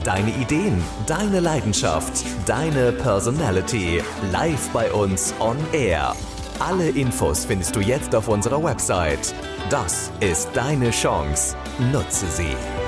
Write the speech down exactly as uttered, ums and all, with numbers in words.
Deine Ideen, deine Leidenschaft, deine Personality. Live bei uns on Air. Alle Infos findest du jetzt auf unserer Website. Das ist deine Chance. Nutze sie.